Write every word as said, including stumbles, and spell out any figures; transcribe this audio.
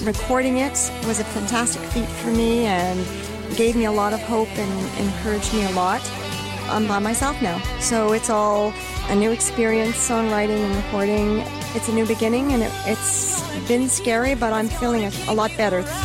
recording it was a fantastic feat for me and gave me a lot of hope and encouraged me a lot. I'm by myself now, so it's all a new experience, songwriting and recording. It's a new beginning, and it, it's been scary, but I'm feeling a, a lot better.